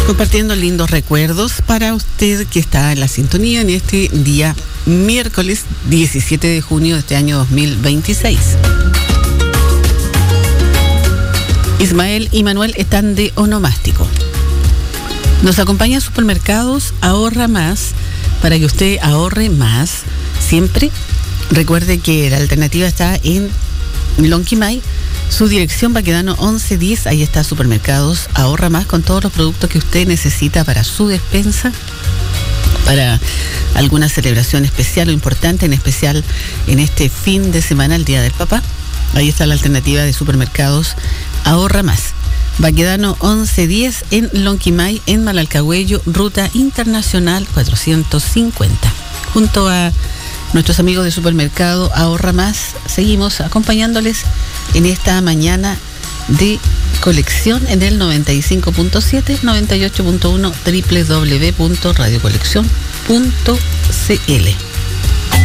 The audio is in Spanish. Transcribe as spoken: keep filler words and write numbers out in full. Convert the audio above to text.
Compartiendo lindos recuerdos para usted que está en la sintonía en este día miércoles diecisiete de junio de este año dos mil veintiséis. Ismael y Manuel están de onomástico. Nos acompaña a Supermercados Ahorra Más para que usted ahorre más siempre. Recuerde que la alternativa está en Lonquimay. Su dirección Baquedano once diez, ahí está Supermercados Ahorra Más con todos los productos que usted necesita para su despensa, para alguna celebración especial o importante, en especial en este fin de semana, el Día del Papá. Ahí está la alternativa de Supermercados Ahorra Más. Baquedano once diez en Lonquimay, en Malalcahuello, Ruta Internacional cuatrocientos cincuenta. Junto a nuestros amigos de Supermercado Ahorra Más, seguimos acompañándoles en esta mañana de colección en el noventa y cinco punto siete, noventa y ocho punto uno, doble u doble u doble u punto radio colección punto c l.